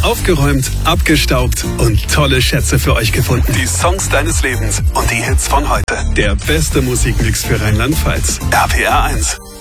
aufgeräumt, abgestaubt und tolle Schätze für euch gefunden. Die Songs deines Lebens und die Hits von heute. Der beste Musikmix für Rheinland-Pfalz. RPR 1.